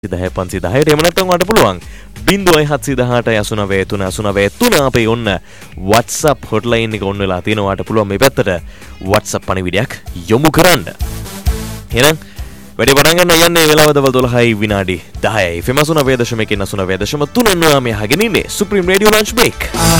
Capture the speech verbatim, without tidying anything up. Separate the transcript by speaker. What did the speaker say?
Speaker 1: දහ පන්සිය දහයට එහෙම නැත්නම් ඔයාලට පුළුවන් ज़ीरो सात सात आठ नौ नौ तीन नौ तीन අපේ ඔන්න WhatsApp hotline එක ඔන් වෙලා තියෙනවා. ඔයාලට පුළුවන් මේ පැත්තට WhatsApp පණිවිඩයක් යොමු කරන්න. එහෙනම් වැඩි පටන් ගන්න යන්නේ වෙලාව දවල් දොළහයි විනාඩි දහයයි. ෆේමස් නවය දශමික නවය දශම තුන ඔයා මේ අහගෙන ඉන්නේ Supreme Radio Lunch Break.